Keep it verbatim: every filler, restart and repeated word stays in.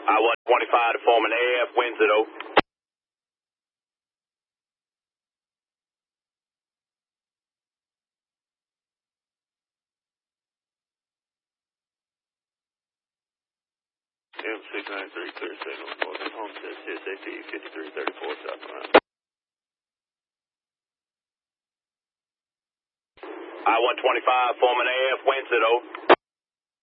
I one twenty-five to Foreman A F, winds at O. M six nine three, clear signal, Northern Homestead, C S A T fifty-three thirty-four, South Carolina. I one twenty-five, Foreman A F, winds at O.